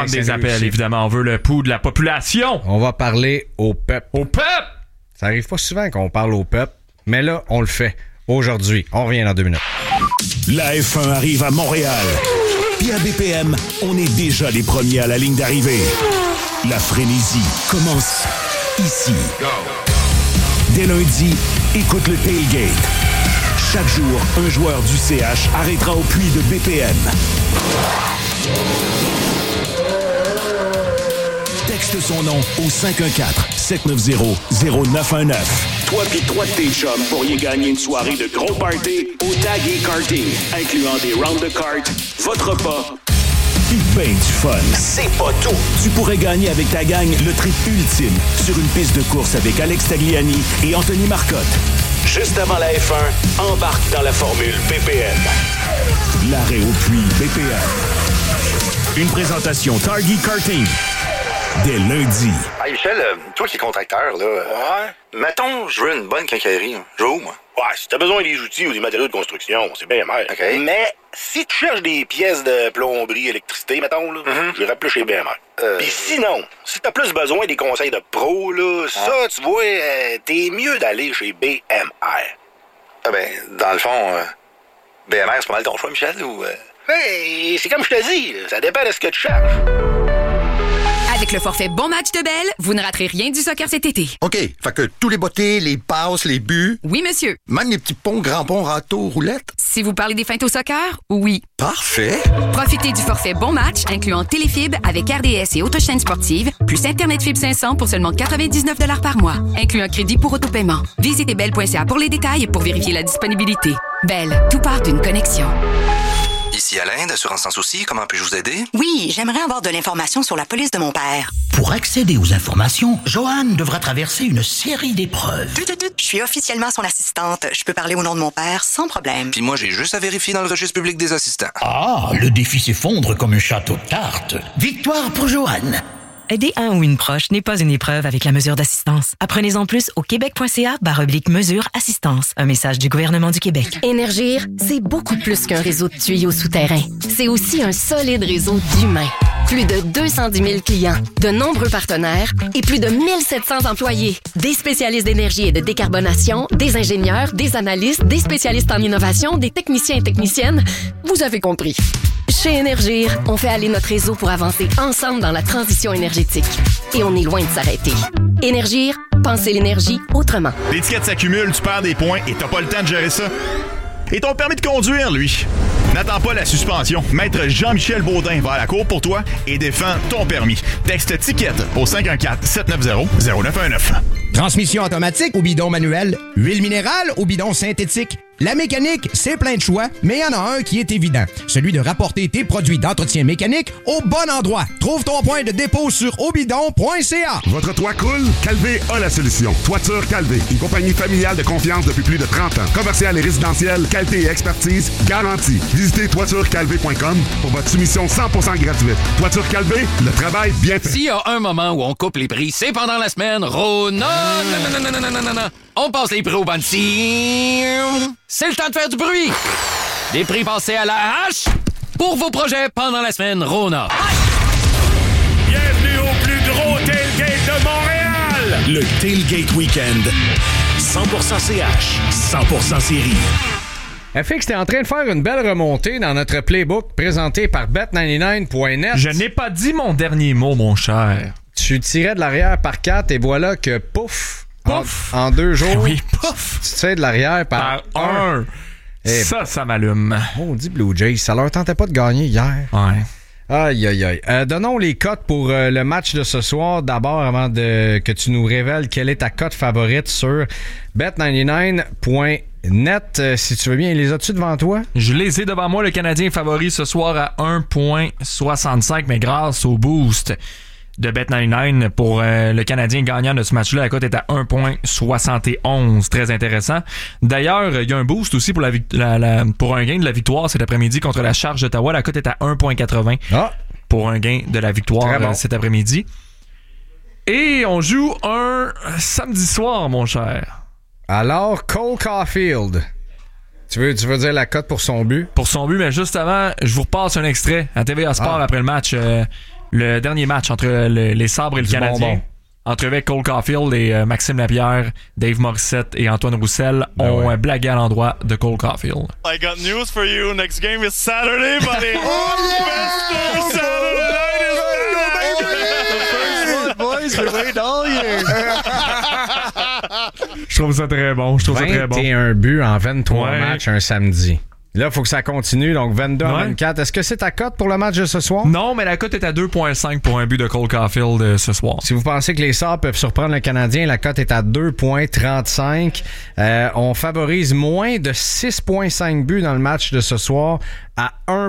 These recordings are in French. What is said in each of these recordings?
prendre des appels, évidemment. On veut le pouls de la population. On va parler au peuple. Au peuple! Ça arrive pas souvent qu'on parle au peuple, mais là, on le fait. Aujourd'hui, on revient dans 2 minutes. La F1 arrive à Montréal. Puis à BPM, on est déjà les premiers à la ligne d'arrivée. La frénésie commence ici. Go. Dès lundi, écoute le Tailgate. Chaque jour, un joueur du CH arrêtera au puits de BPM. Texte son nom au 514-790-0919. Toi pis 3 de tes chums pourriez gagner une soirée de gros party au Tag et Karting, incluant des rounds de kart, votre repas, pis ben du fun. C'est pas tout! Tu pourrais gagner avec ta gang le trip ultime sur une piste de course avec Alex Tagliani et Anthony Marcotte. Juste avant la F1, embarque dans la formule BPM. L'arrêt au puits BPM. Une présentation Target Karting. Dès lundi. Hey Michel, toi qui es contracteur, là. Ouais. Mettons, je veux une bonne quincaillerie. Je veux où, moi? Ouais, si t'as besoin des outils ou des matériaux de construction, c'est bien mal. OK. Mais si tu cherches des pièces de plomberie, électricité, mettons, là, j'irais plus chez BMR. Puis sinon, si t'as plus besoin des conseils de pro, là, ça, tu vois, t'es mieux d'aller chez BMR. Ah ben, dans le fond, BMR, c'est pas mal ton choix, Michel, ou... Hey, c'est comme je te dis, ça dépend de ce que tu cherches. Avec le forfait Bon Match de Bell, vous ne raterez rien du soccer cet été. OK, fait que tous les bottées, les passes, les buts... Oui, monsieur. Même les petits ponts, grands ponts, râteaux, roulettes... Si vous parlez des feintes au soccer, oui. Parfait! Profitez du forfait Bon Match, incluant Téléfibre avec RDS et autres chaînes sportives, plus Internet Fibre 500 pour seulement 99 $ par mois, inclut un crédit pour autopaiement. Visitez bell.ca pour les détails et pour vérifier la disponibilité. Bell, tout part d'une connexion. Ici Alain, d'Assurance Sans Souci, comment puis-je vous aider? Oui, j'aimerais avoir de l'information sur la police de mon père. Pour accéder aux informations, Joanne devra traverser une série d'épreuves. Je suis officiellement son assistante. Je peux parler au nom de mon père sans problème. Puis moi, j'ai juste à vérifier dans le registre public des assistants. Ah, le défi s'effondre comme un château de cartes. Victoire pour Joanne. Aider un ou une proche n'est pas une épreuve avec la mesure d'assistance. Apprenez-en plus au québec.ca/mesure assistance. Un message du gouvernement du Québec. Énergir, c'est beaucoup plus qu'un réseau de tuyaux souterrains. C'est aussi un solide réseau d'humains. Plus de 210 000 clients, de nombreux partenaires et plus de 1700 employés. Des spécialistes d'énergie et de décarbonation, des ingénieurs, des analystes, des spécialistes en innovation, des techniciens et techniciennes. Vous avez compris. Chez Énergir, on fait aller notre réseau pour avancer ensemble dans la transition énergétique. Et on est loin de s'arrêter. Énergir, pensez l'énergie autrement. L'étiquette s'accumule, tu perds des points et t'as pas le temps de gérer ça. Et ton permis de conduire, lui. N'attends pas la suspension. Maître Jean-Michel Baudin va à la cour pour toi et défend ton permis. Texte ticket au 514-790-0919. Transmission automatique ou bidon manuel, huile minérale ou bidon synthétique. La mécanique, c'est plein de choix, mais il y en a un qui est évident. Celui de rapporter tes produits d'entretien mécanique au bon endroit. Trouve ton point de dépôt sur obidon.ca. Votre toit coule? Calvé a la solution. Toiture Calvé, une compagnie familiale de confiance depuis plus de 30 ans. Commercial et résidentiel, qualité et expertise garantie. Visitez toiturecalvé.com pour votre soumission 100% gratuite. Toiture Calvé, le travail bien fait. S'il y a un moment où on coupe les prix, c'est pendant la semaine Rona. Non. On passe les prix au bandit. C'est le temps de faire du bruit. Des prix passés à la hache pour vos projets pendant la semaine Rona. Bienvenue au plus gros tailgate de Montréal. Le Tailgate Weekend. 100% CH, 100% série. FX, t'es en train de faire une belle remontée dans notre playbook présenté par Bet99.net. Je n'ai pas dit mon dernier mot, mon cher. Tu tirais de l'arrière par 4 et voilà que pouf! En 2 jours, oui, pouf! Tu tires de l'arrière par 1. Ça m'allume. On dit Blue Jays, ça leur tentait pas de gagner hier. Ouais. Aïe. Donnons les cotes pour le match de ce soir. D'abord, avant que tu nous révèles quelle est ta cote favorite sur Bet99.net. Si tu veux bien, les as-tu devant toi? Je les ai devant moi. Le Canadien est favori ce soir à 1,65, mais grâce au boost de Bet99 pour le Canadien gagnant de ce match-là. La cote est à 1,71. Très intéressant. D'ailleurs, il y a un boost aussi pour pour un gain de la victoire cet après-midi contre la Charge d'Ottawa. La cote est à 1,80 pour un gain de la victoire cet après-midi. Et on joue un samedi soir, mon cher. Alors, Cole Caulfield. Tu veux dire la cote pour son but? Pour son but, mais juste avant, je vous repasse un extrait à TVA Sport après le match. Le dernier match entre les Sabres et le Canadien. Entrevue avec Cole Caulfield et Maxime Lapierre, Dave Morissette et Antoine Roussel ont blagué à l'endroit de Cole Caulfield. I got news for you. Next game is Saturday, buddy. Mr. Saturday night is boys, we're waiting all year. Je trouve ça très bon. 21 buts en 23 matchs un samedi. Là, il faut que ça continue, donc 22 à 24. Est-ce que c'est ta cote pour le match de ce soir? Non, mais la cote est à 2,5 pour un but de Cole Caulfield ce soir. Si vous pensez que les Sabres peuvent surprendre le Canadien, la cote est à 2,35. On favorise moins de 6,5 buts dans le match de ce soir à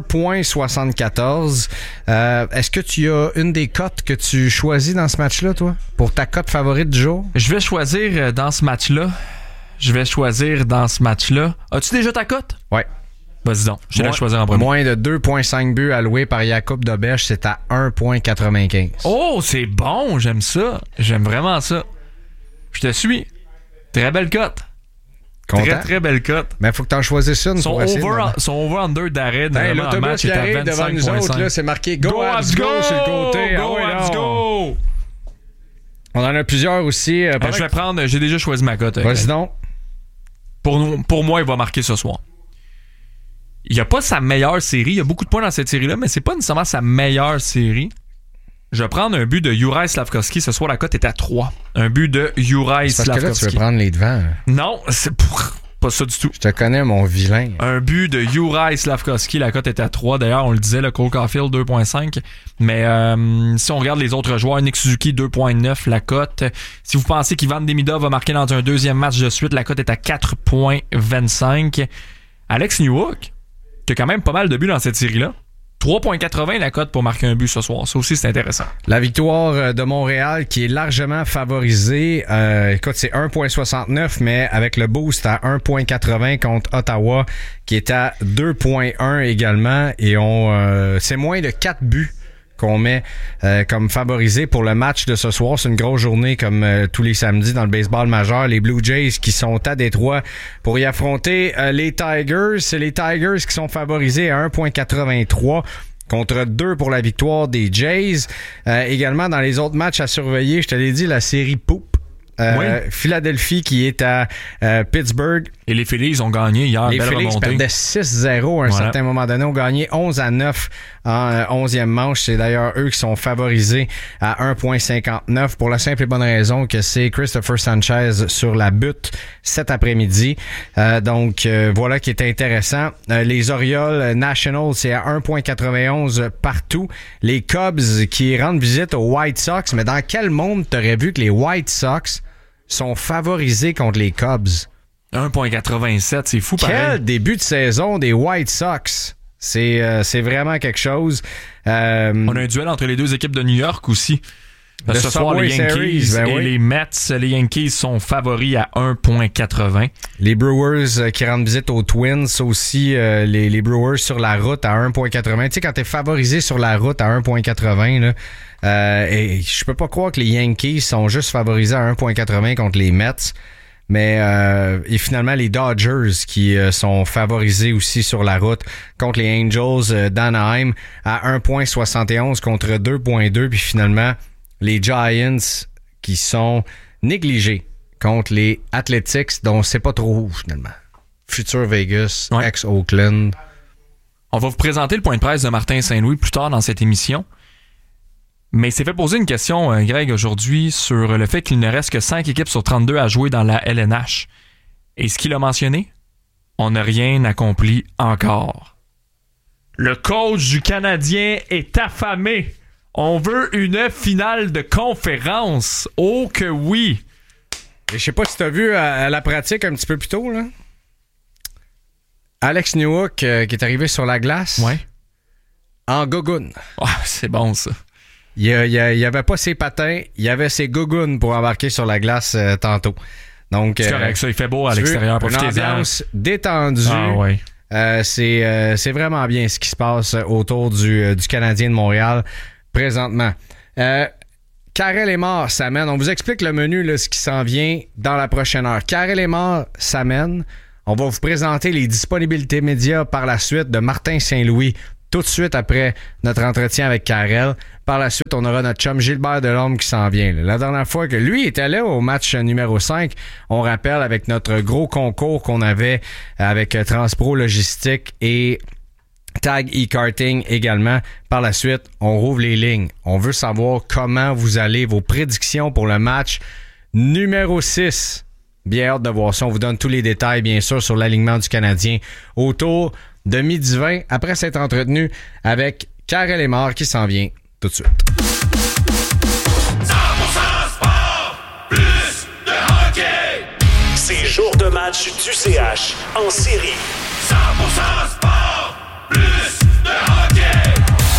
1,74. Est-ce que tu as une des cotes que tu choisis dans ce match-là, toi? Pour ta cote favorite du jour? Je vais choisir dans ce match-là. As-tu déjà ta cote? Ouais. Vas-y donc, je vais la choisir en premier. Moins de 2,5 buts alloués par Jakub Dobeš, c'est à 1,95. Oh, c'est bon, j'aime ça. J'aime vraiment ça. Je te suis. Très belle cote. Très, très belle cote. Mais il faut que tu en choisisses une pour essayer. Son over-under d'arrêt dans le match qui arrive devant nous autres, là, c'est marqué Go Habs Go sur le côté. Go Habs Go! On en a plusieurs aussi. Je vais prendre, j'ai déjà choisi ma cote. Vas-y donc. Pour moi, il va marquer ce soir. Il n'y a pas sa meilleure série. Il y a beaucoup de points dans cette série-là, mais c'est pas nécessairement sa meilleure série. Je vais prendre un but de Juraj Slafkovský. Ce soir, la cote est à 3. Un but de Juraj Slafkovský. Parce que là, tu veux prendre les devants. Non, c'est pas ça du tout. Je te connais, mon vilain. Un but de Juraj Slafkovský. La cote est à 3. D'ailleurs, on le disait, le Cole Caulfield 2,5. Mais si on regarde les autres joueurs, Nick Suzuki 2,9 la cote. Si vous pensez qu'Ivan Demidov va marquer dans un deuxième match de suite, la cote est à 4,25. Alex Newhook, qui a quand même pas mal de buts dans cette série-là. 3,80 la cote pour marquer un but ce soir. Ça aussi, c'est intéressant. La victoire de Montréal qui est largement favorisée. Écoute, c'est 1,69, mais avec le boost à 1,80 contre Ottawa, qui est à 2,1 également. Et c'est moins de 4 buts qu'on met comme favorisé pour le match de ce soir. C'est une grosse journée comme tous les samedis dans le baseball majeur. Les Blue Jays qui sont à Détroit pour y affronter les Tigers. C'est les Tigers qui sont favorisés à 1,83 contre 2 pour la victoire des Jays. Également dans les autres matchs à surveiller, je te l'ai dit, la série Poupe. Philadelphie qui est à Pittsburgh. Et les Phillies ont gagné hier. Les Phillies perdaient 6-0 à un certain moment donné. Ont gagné 11-9 en 11e manche. C'est d'ailleurs eux qui sont favorisés à 1,59 pour la simple et bonne raison que c'est Christopher Sanchez sur la butte cet après-midi. Donc voilà qui est intéressant. Les Orioles Nationals, c'est à 1,91 partout. Les Cubs qui rendent visite aux White Sox. Mais dans quel monde t'aurais vu que les White Sox sont favorisés contre les Cubs? 1,87, c'est fou pareil. Quel début de saison des White Sox. C'est vraiment quelque chose. On a un duel entre les deux équipes de New York aussi. Ce soir, les Yankees et les Mets. Les Yankees sont favoris à 1,80. Les Brewers qui rendent visite aux Twins aussi. Les Brewers sur la route à 1,80. Tu sais, quand t'es favorisé sur la route à 1,80, là, et je peux pas croire que les Yankees sont juste favorisés à 1,80 contre les Mets. Mais et finalement, les Dodgers qui sont favorisés aussi sur la route contre les Angels d'Anaheim à 1,71 contre 2,2. Puis finalement, les Giants qui sont négligés contre les Athletics, dont c'est pas trop où finalement. Futur Vegas, ex-Oakland. On va vous présenter le point de presse de Martin Saint-Louis plus tard dans cette émission. Mais il s'est fait poser une question, Greg, aujourd'hui, sur le fait qu'il ne reste que 5 équipes sur 32 à jouer dans la LNH. Et ce qu'il a mentionné, on n'a rien accompli encore. Le coach du Canadien est affamé. On veut une finale de conférence. Oh que oui! Et je sais pas si t'as vu à la pratique un petit peu plus tôt, là. Alex Newhook qui est arrivé sur la glace. Ouais. En gogoune. Oh, c'est bon, ça. Il y avait pas ses patins, il y avait ses gougounes pour embarquer sur la glace tantôt. Donc, c'est correct, ça, il fait beau à l'extérieur. Une ambiance détendue. Ah, ouais. C'est vraiment bien ce qui se passe autour du Canadien de Montréal présentement. Karel Emard s'amène. On vous explique le menu, là, ce qui s'en vient dans la prochaine heure. Karel Emard s'amène. On va vous présenter les disponibilités médias par la suite de Martin Saint-Louis tout de suite après notre entretien avec Karel. Par la suite, on aura notre chum Gilbert Delorme qui s'en vient. La dernière fois que lui était là au match numéro 5, on rappelle avec notre gros concours qu'on avait avec Transpro Logistique et Tag e-Karting également. Par la suite, on rouvre les lignes. On veut savoir comment vous allez, vos prédictions pour le match numéro 6. Bien hâte de voir ça. On vous donne tous les détails, bien sûr, sur l'alignement du Canadien autour de 12h20 après s'être entretenu avec Karel Émard qui s'en vient tout de suite. 100% sport, plus de hockey. C'est jour de match du CH en série. 100% sport, plus de hockey.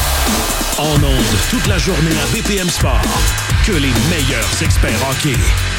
En ondes toute la journée à BPM Sport. Que les meilleurs experts hockey.